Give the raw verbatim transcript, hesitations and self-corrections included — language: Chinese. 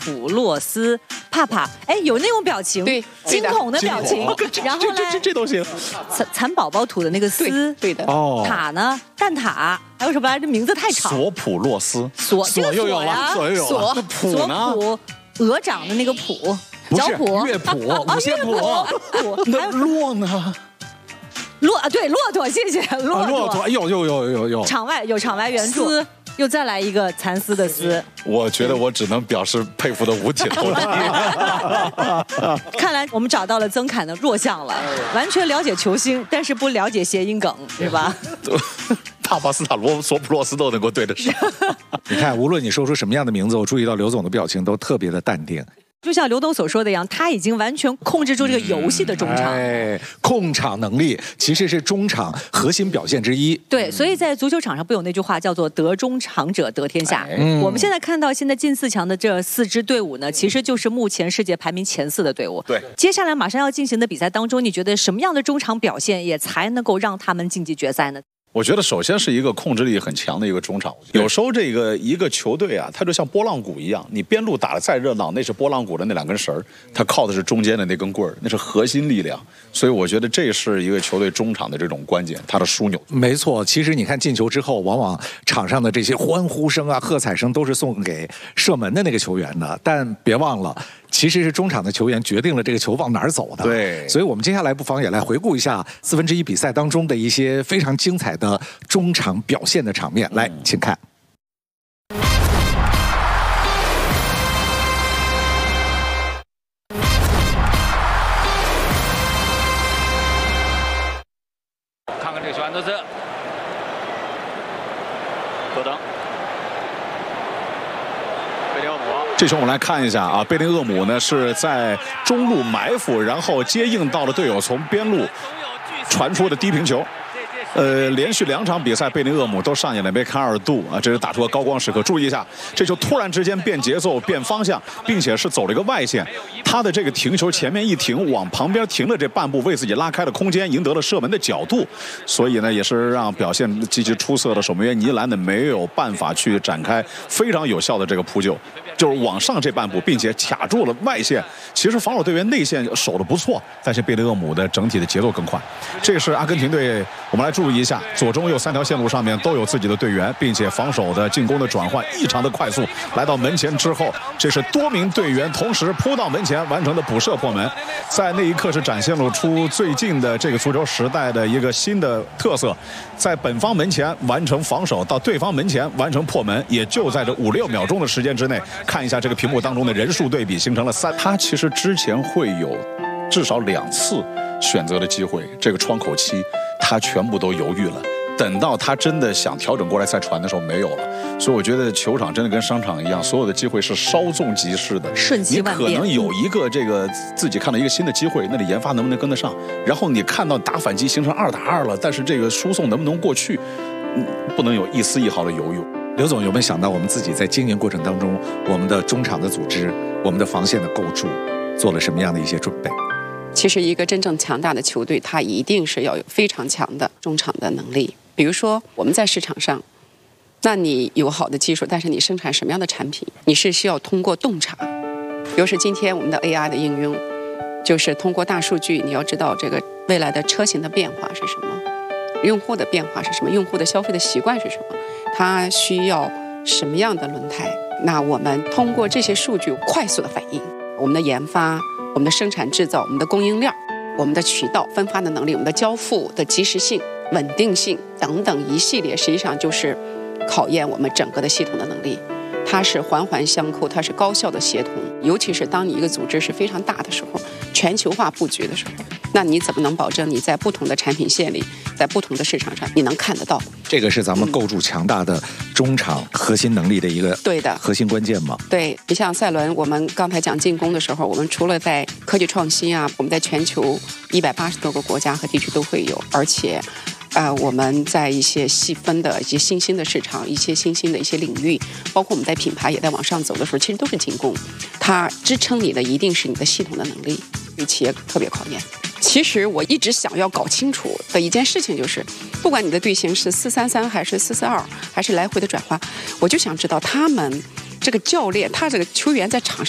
普洛斯，帕帕，哎，有那种表情， 对， 惊恐的表情，然后呢， 这这这都行。 蚕蚕宝宝吐的那个丝， 对的。 哦， 塔呢，蛋挞，还有什么来着？名字太长。 索普洛斯， 索索又有了，索又有了。 索普呢？ 索普，鹅掌的那个普，脚蹼， 乐谱， 五线谱。 那骆呢？ 骆啊，对，骆驼，谢谢骆驼。 骆驼，有有有有有。 场外有场外援助。又再来一个蚕丝的丝， 我觉得我只能表示佩服的五体投地。 看来我们找到了曾凯的弱项了，完全了解球星，但是不了解谐音梗，是吧？ 帕帕斯塔罗索普洛斯都能够对得上。 你看，无论你说出什么样的名字，我注意到刘总的表情都特别的淡定。 就像刘董所说的一样，他已经完全控制住这个游戏的中场。 哎，控场能力其实是中场核心表现之一。 对，所以在足球场上不有那句话叫做"得中场者得天下"。 嗯、 我们现在看到现在进四强的这四支队伍呢，其实就是目前世界排名前四的队伍。 对， 接下来马上要进行的比赛当中，你觉得什么样的中场表现也才能够让他们晋级决赛呢？ 我觉得首先是一个控制力很强的一个中场。有时候这个一个球队啊，它就像拨浪鼓一样，你边路打得再热闹，那是拨浪鼓的那两根绳儿，它靠的是中间的那根棍儿，那是核心力量。所以我觉得这是一个球队中场的这种关键，它的枢纽。 没错，其实你看进球之后，往往场上的这些欢呼声啊、喝彩声都是送给射门的那个球员的，但别忘了。其实是中场的球员决定了这个球往哪儿走的。 对， 所以我们接下来不妨也来回顾一下四分之一比赛当中的一些非常精彩的中场表现的场面。来，请看。 看看这个球，安德森，戈登。 这球我们来看一下啊，贝林厄姆呢是在中路埋伏，然后接应到了队友从边路传出的低平球。呃，连续两场比赛，贝林厄姆都上演了梅开二度啊！这是打出了高光时刻。注意一下，这球突然之间变节奏、变方向，并且是走了一个外线。他的这个停球前面一停，往旁边停了这半步，为自己拉开了空间，赢得了射门的角度。所以呢，也是让表现极其出色的守门员尼兰呢没有办法去展开非常有效的这个扑救，就是往上这半步，并且卡住了外线。其实防守队员内线守得不错，但是贝林厄姆的整体的节奏更快。这是阿根廷队，我们来注意一下，左中右三条线路上面都有自己的队员，并且防守的进攻的转换异常的快速。来到门前之后，这是多名队员同时扑到门前完成的补射破门，在那一刻是展现了出最近的这个足球时代的一个新的特色，在本方门前完成防守，到对方门前完成破门，也就在这五六秒钟的时间之内。看一下这个屏幕当中的人数对比，形成了三。他其实之前会有至少两次选择的机会，这个窗口期他全部都犹豫了。等到他真的想调整过来再传的时候，没有了。所以我觉得球场真的跟商场一样，所有的机会是稍纵即逝的， 瞬息万变。 你可能有一个这个自己看到一个新的机会，那你研发能不能跟得上？然后你看到打反击形成二打二了，但是这个输送能不能过去，嗯，不能有一丝一毫的犹豫。 刘总有没有想到我们自己在经营过程当中，我们的中场的组织，我们的防线的构筑，做了什么样的一些准备？ 其实一个真正强大的球队，它一定是要有非常强的中场的能力。比如说我们在市场上，那你有好的技术，但是你生产什么样的产品，你是需要通过洞察。比如说今天我们的 A I 的应用，就是通过大数据，你要知道这个未来的车型的变化是什么，用户的变化是什么，用户的消费的习惯是什么，它需要什么样的轮胎。那我们通过这些数据快速的反应，我们的研发、我们的生产制造、我们的供应链、我们的渠道分发的能力、我们的交付的及时性、稳定性等等一系列，实际上就是考验我们整个的系统的能力。它是环环相扣，它是高效的协同。尤其是当你一个组织是非常大的时候，全球化布局的时候，那你怎么能保证你在不同的产品线里，在不同的市场上你能看得到？ 这个是咱们构筑强大的中场核心能力的一个对的核心关键吗？ 对，你像赛伦，我们刚才讲进攻的时候，我们除了在科技创新啊，我们在全球一百八十多个国家和地区都会有，而且呃，我们在一些细分的一些新兴的市场，一些新兴的一些领域，包括我们在品牌也在往上走的时候，其实都是进攻。它支撑你的一定是你的系统的能力，对企业特别考验。其实我一直想要搞清楚的一件事情就是，不管你的队形是四三三还是四四二，还是来回的转换，我就想知道他们这个教练，他这个球员在场上